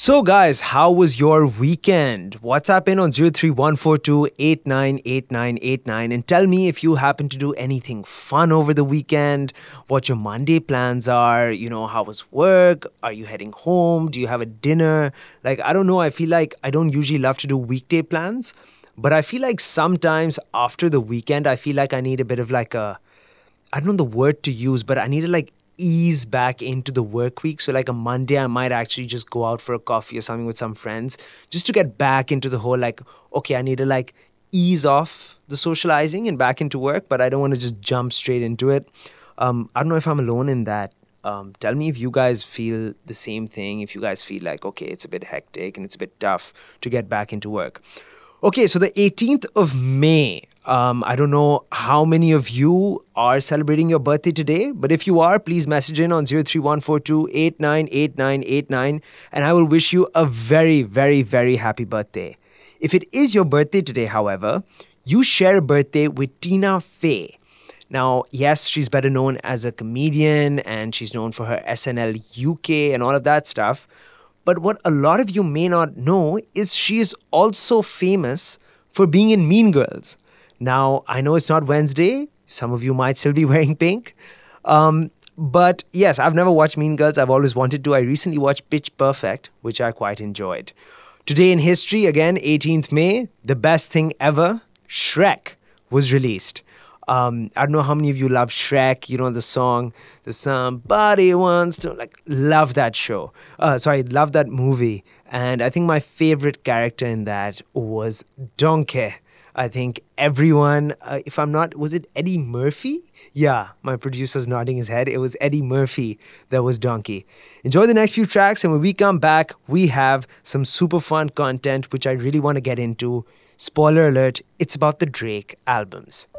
So, guys, how was your weekend? WhatsApp in on 03142 and tell me if you happen to do anything fun over the weekend, what your Monday plans are, how was work? Are you heading home? Do you have a dinner? I don't know. I feel like I don't usually love to do weekday plans, but I feel like sometimes after the weekend, I feel like I need a bit of I don't know the word to use, but I need to ease back into the work week. So a Monday, I might actually just go out for a coffee or something with some friends just to get back into the whole okay, I need to ease off the socializing and back into work, but I don't want to just jump straight into it. I don't know if I'm alone in that. Tell me if you guys feel the same thing, if you guys feel okay, it's a bit hectic and it's a bit tough to get back into work. Okay, so the 18th of May, I don't know how many of you are celebrating your birthday today, but if you are, please message in on 03142 and I will wish you a very, very, very happy birthday. If it is your birthday today, however, you share a birthday with Tina Fey. Now, yes, she's better known as a comedian and she's known for her SNL UK and all of that stuff. But what a lot of you may not know is she is also famous for being in Mean Girls. Now, I know it's not Wednesday. Some of you might still be wearing pink. But yes, I've never watched Mean Girls. I've always wanted to. I recently watched Pitch Perfect, which I quite enjoyed. Today in history, again, 18th May, the best thing ever, Shrek was released. I don't know how many of you love Shrek, the song, the somebody wants to, love that show. Love that movie. And I think my favorite character in that was Donkey. I think everyone, if I'm not, was it Eddie Murphy? Yeah, my producer's nodding his head. It was Eddie Murphy that was Donkey. Enjoy the next few tracks, and when we come back, we have some super fun content, which I really want to get into. Spoiler alert, it's about the Drake albums.